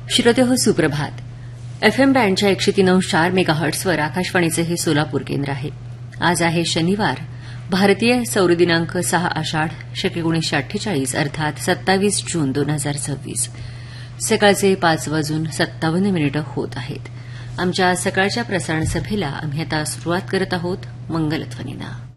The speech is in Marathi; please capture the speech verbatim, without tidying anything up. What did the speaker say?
श्रोते हो सुप्रभात. एफएम बँडच्या एकशे तीन अंश चार मेगाहर्ट्सवर आकाशवाणीचे हे सोलापूर केंद्र आहे. आज आहे शनिवार, भारतीय सौर दिनांक सहा आषाढ शक एकोणीसशे अठ्ठेचाळीस अर्थात सत्तावीस जून दोन हजार सव्वीस. सकाळचे पाच वाजून सत्तावन्न मिनिटं होत आहेत. आमच्या सकाळच्या प्रसारण सभेला आम्ही आता सुरुवात करत आहोत मंगलध्वनीनं.